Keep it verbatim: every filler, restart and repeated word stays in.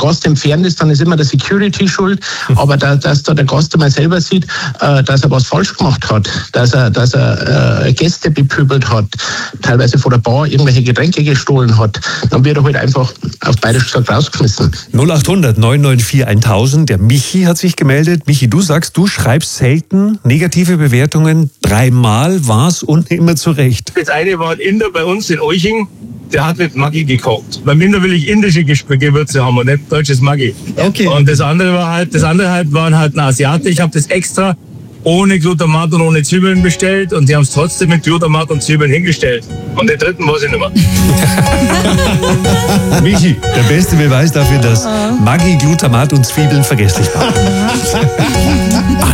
Gast entfernt ist, dann ist immer der Security schuld. Aber da, dass da der Gast einmal selber sieht, äh, dass er was falsch gemacht hat, dass er, dass er äh, Gäste bepöbelt hat, teilweise vor der Bar irgendwelche Getränke gestohlen hat, dann wird er halt einfach auf bayerisch gesagt rausgeschmissen. null acht hundert neun neun vier tausend, der Michi hat sich gemeldet. Michi, du sagst, du schreibst selten negative Bewertungen. Dreimal war's und immer zurecht. Das eine war ein Inder bei uns in Euching, der hat mit Maggi gekocht. Beim Inder will ich indische Gewürze haben und nicht deutsches Maggi. Okay. Und das andere war halt, das andere halt waren halt ein Asiate. Ich habe das extra ohne Glutamat und ohne Zwiebeln bestellt und die haben es trotzdem mit Glutamat und Zwiebeln hingestellt. Und den dritten weiß ich nicht mehr. Michi, der beste Beweis dafür, dass Maggi, Glutamat und Zwiebeln vergesslich waren.